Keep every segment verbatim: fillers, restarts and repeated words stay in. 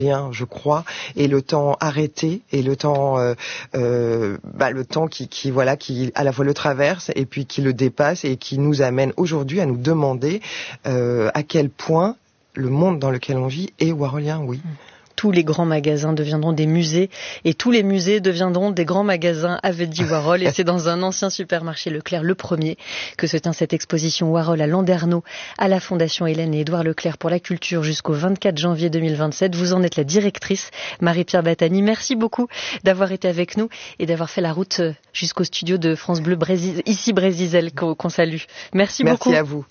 je crois, et le temps arrêté et le temps, euh, euh, bah, le temps qui, qui, voilà, qui à la fois le traverse et puis qui le dépasse et qui nous amène aujourd'hui à nous demander euh, à quel point le monde dans lequel on vit est warholien, oui. Tous les grands magasins deviendront des musées et tous les musées deviendront des grands magasins avec Andy Warhol. Et c'est dans un ancien supermarché Leclerc, le premier, que se tient cette exposition Warhol à Landerneau, à la Fondation Hélène et Édouard Leclerc pour la culture jusqu'au vingt-quatre janvier deux mille vingt-sept. Vous en êtes la directrice, Marie-Pierre Battani. Merci beaucoup d'avoir été avec nous et d'avoir fait la route jusqu'au studio de France Bleu Brésil, ici Brésil, qu'on, qu'on salue. Merci, Merci beaucoup. Merci à vous.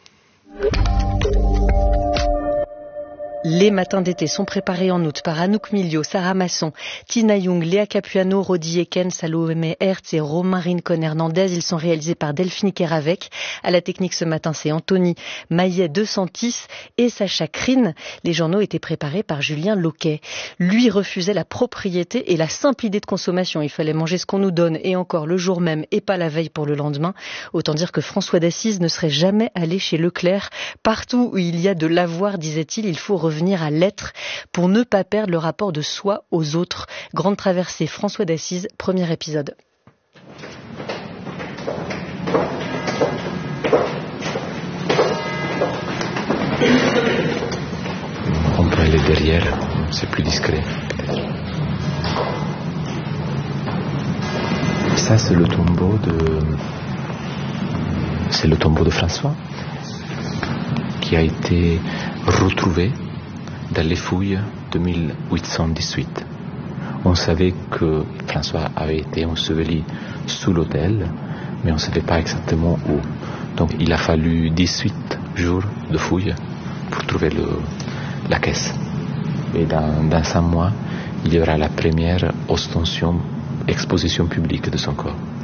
Les matins d'été sont préparés en août par Anouk Milio, Sarah Masson, Tina Young, Léa Capuano, Rodi Eken, Salomé Hertz et Romarine Cohn-Hernandez. Ils sont réalisés par Delphine Keravec. À la technique ce matin, c'est Anthony Maillet de Santis et Sacha Crine. Les journaux étaient préparés par Julien Loquet. Lui refusait la propriété et la simple idée de consommation. Il fallait manger ce qu'on nous donne et encore le jour même et pas la veille pour le lendemain. Autant dire que François d'Assise ne serait jamais allé chez Leclerc. Partout où il y a de l'avoir, disait-il, il faut revenir à l'être pour ne pas perdre le rapport de soi aux autres. Grande traversée, François d'Assise, premier épisode. On peut aller derrière, c'est plus discret. Ça, c'est le tombeau de... C'est le tombeau de François qui a été retrouvé dans les fouilles de mille huit cent dix-huit. On savait que François avait été enseveli sous l'autel, mais on ne savait pas exactement où. Donc il a fallu dix-huit jours de fouilles pour trouver le, la caisse. Et dans, dans un mois, il y aura la première ostension, exposition publique de son corps.